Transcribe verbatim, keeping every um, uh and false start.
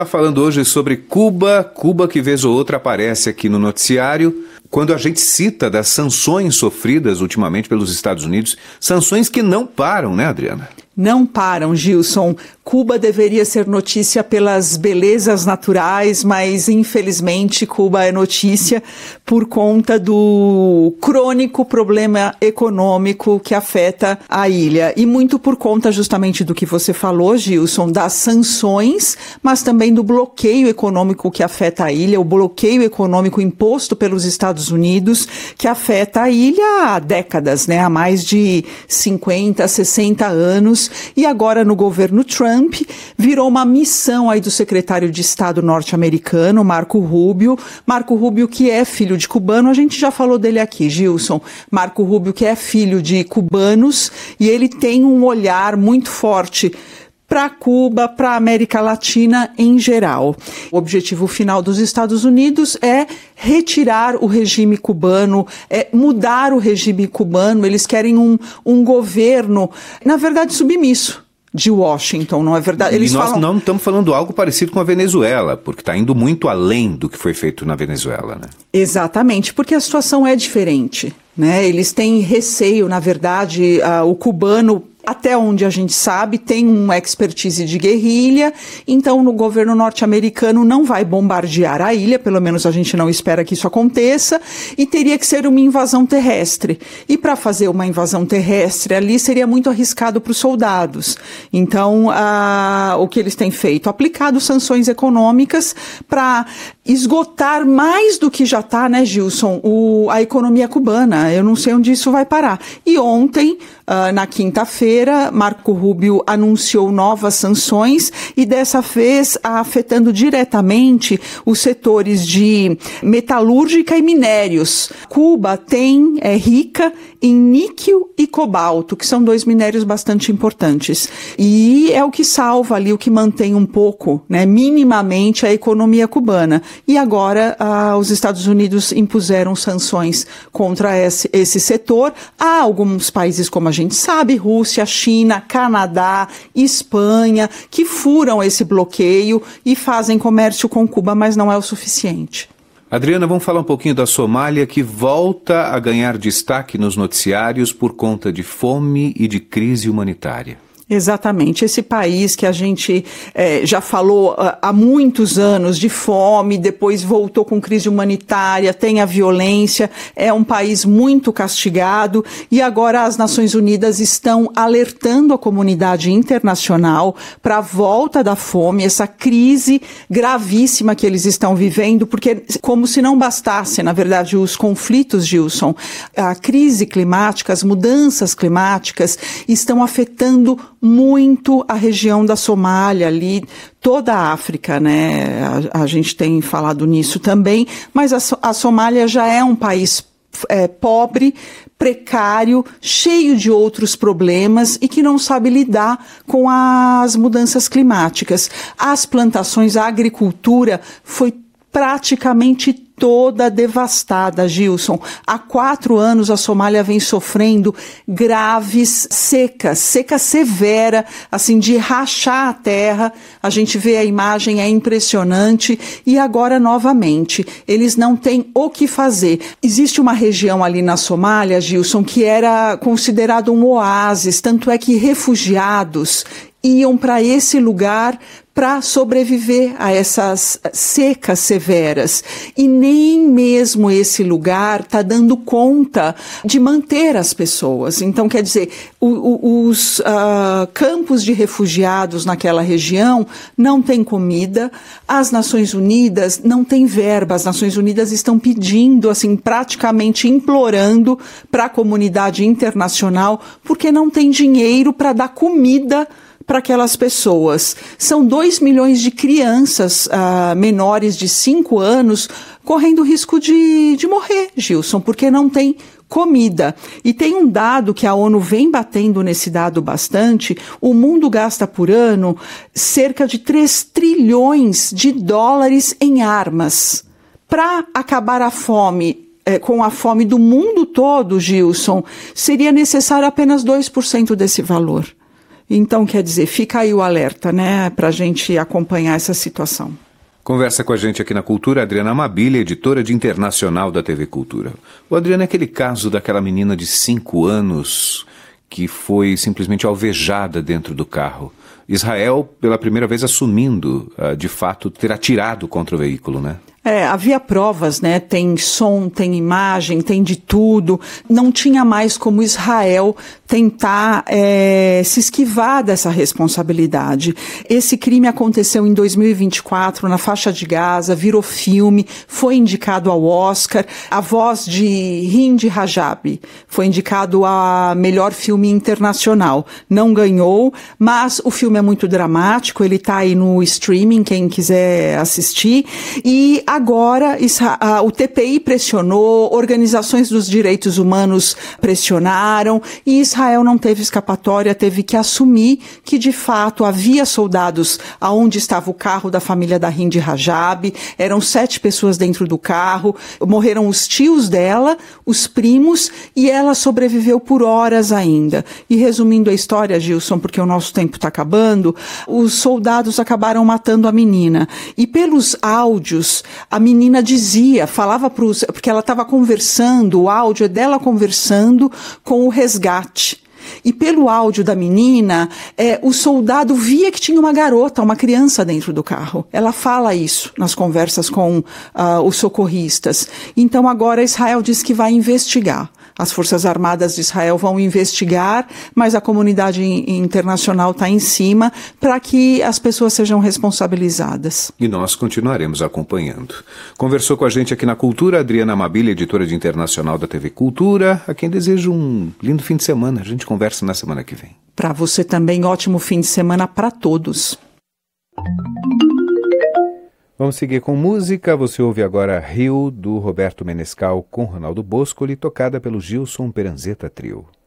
Falando hoje sobre Cuba, Cuba que vez ou outra aparece aqui no noticiário, quando a gente cita das sanções sofridas ultimamente pelos Estados Unidos, sanções que não param, né, Adriana? Não param, Gilson. Cuba deveria ser notícia pelas belezas naturais, mas infelizmente Cuba é notícia por conta do crônico problema econômico que afeta a ilha. E muito por conta justamente do que você falou, Gilson, das sanções, mas também do bloqueio econômico que afeta a ilha, o bloqueio econômico imposto pelos Estados Unidos, que afeta a ilha há décadas, né? Há mais de cinquenta, sessenta anos. E agora no governo Trump virou uma missão aí do secretário de Estado norte-americano, Marco Rubio. Marco Rubio que é filho de cubano, a gente já falou dele aqui, Gilson. Marco Rubio que é filho de cubanos e ele tem um olhar muito forte para Cuba, para a América Latina em geral. O objetivo final dos Estados Unidos é retirar o regime cubano, é mudar o regime cubano. Eles querem um, um governo, na verdade, submisso de Washington, não é verdade? Eles e nós falam... não estamos falando algo parecido com a Venezuela, porque está indo muito além do que foi feito na Venezuela, né? Exatamente, porque a situação é diferente, né? Eles têm receio, na verdade, uh, o cubano, até onde a gente sabe, tem uma expertise de guerrilha, então no governo norte-americano não vai bombardear a ilha, pelo menos a gente não espera que isso aconteça, e teria que ser uma invasão terrestre. E para fazer uma invasão terrestre ali seria muito arriscado para os soldados. Então, ah, o que eles têm feito? Aplicado sanções econômicas para esgotar mais do que já está, né, Gilson, o, a economia cubana. Eu não sei onde isso vai parar. E ontem, uh, na quinta-feira, Marco Rubio anunciou novas sanções e dessa vez afetando diretamente os setores de metalúrgica e minérios. Cuba tem, é rica em níquel e cobalto, que são dois minérios bastante importantes. E é o que salva ali, o que mantém um pouco, né, minimamente a economia cubana. E agora ah, os Estados Unidos impuseram sanções contra esse, esse setor. Há alguns países, como a gente sabe, Rússia, China, Canadá, Espanha, que furam esse bloqueio e fazem comércio com Cuba, mas não é o suficiente. Adriana, vamos falar um pouquinho da Somália, que volta a ganhar destaque nos noticiários por conta de fome e de crise humanitária. Exatamente, esse país que a gente é, já falou uh, há muitos anos de fome, depois voltou com crise humanitária, tem a violência, é um país muito castigado e agora as Nações Unidas estão alertando a comunidade internacional para a volta da fome, essa crise gravíssima que eles estão vivendo, porque como se não bastasse, na verdade, os conflitos, Gilson, a crise climática, as mudanças climáticas estão afetando muito a região da Somália ali, toda a África, né? A, a gente tem falado nisso também, mas a, a Somália já é um país é, pobre, precário, cheio de outros problemas e que não sabe lidar com as mudanças climáticas. As plantações, a agricultura foi praticamente toda devastada, Gilson. Há quatro anos a Somália vem sofrendo graves secas, seca severa, assim, de rachar a terra. A gente vê a imagem, é impressionante. E agora, novamente, eles não têm o que fazer. Existe uma região ali na Somália, Gilson, que era considerado um oásis, tanto é que refugiados iam para esse lugar para sobreviver a essas secas severas. E nem mesmo esse lugar está dando conta de manter as pessoas. Então, quer dizer, o, o, os uh, campos de refugiados naquela região não têm comida, as Nações Unidas não têm verba, as Nações Unidas estão pedindo, assim, praticamente implorando para a comunidade internacional, porque não tem dinheiro para dar comida para aquelas pessoas. São dois milhões de crianças uh, menores de cinco anos correndo risco de, de morrer, Gilson, porque não tem comida. E tem um dado que a ONU vem batendo nesse dado bastante: o mundo gasta por ano cerca de três trilhões de dólares em armas. Para acabar a fome, eh, com a fome do mundo todo, Gilson, seria necessário apenas dois por cento desse valor. Então, quer dizer, fica aí o alerta, né, para a gente acompanhar essa situação. Conversa com a gente aqui na Cultura, Adriana Amabile, editora de Internacional da T V Cultura. O Adriana, é aquele caso daquela menina de cinco anos que foi simplesmente alvejada dentro do carro. Israel, pela primeira vez, assumindo, uh, de fato, ter atirado contra o veículo, né? É, havia provas, né? Tem som, tem imagem, tem de tudo. Não tinha mais como Israel tentar é, se esquivar dessa responsabilidade. Esse crime aconteceu em dois mil e vinte e quatro, na faixa de Gaza, virou filme, foi indicado ao Oscar. A voz de Hind Rajabi foi indicado a melhor filme internacional. Não ganhou, mas o filme é muito dramático, ele está aí no streaming, quem quiser assistir. E agora, o T P I pressionou, organizações dos direitos humanos pressionaram e Israel não teve escapatória, teve que assumir que, de fato, havia soldados aonde estava o carro da família da Hind Rajabi, eram sete pessoas dentro do carro, morreram os tios dela, os primos, e ela sobreviveu por horas ainda. E resumindo a história, Gilson, porque o nosso tempo está acabando, os soldados acabaram matando a menina. E pelos áudios, a menina dizia, falava para os... porque ela estava conversando, o áudio é dela conversando com o resgate. E pelo áudio da menina, é, o soldado via que tinha uma garota, uma criança dentro do carro. Ela fala isso nas conversas com uh, os socorristas. Então agora Israel diz que vai investigar. As Forças Armadas de Israel vão investigar, mas a comunidade internacional está em cima para que as pessoas sejam responsabilizadas. E nós continuaremos acompanhando. Conversou com a gente aqui na Cultura, Adriana Amabile, editora de Internacional da T V Cultura, a quem desejo um lindo fim de semana. A gente conversa na semana que vem. Para você também, ótimo fim de semana para todos. Vamos seguir com música. Você ouve agora Rio, do Roberto Menescal, com Ronaldo Boscoli, tocada pelo Gilson Peranzeta Trio.